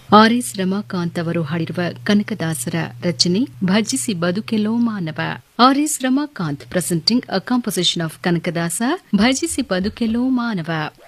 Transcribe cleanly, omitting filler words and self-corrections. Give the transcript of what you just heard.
ಆರ್.ಎಸ್. ರಮಾಕಾಂತ್ ಅವರು ಹಾಡಿರುವ ಕನಕದಾಸರ ರಚನೆ ಭಜಿಸಿ ಬದುಕೆಲೋ ಮಾನವ. ಆರ್.ಎಸ್. Ramakant presenting a composition of Kanakadasa ಭಜಿಸಿ ಬದುಕೆಲೋ ಮಾನವ.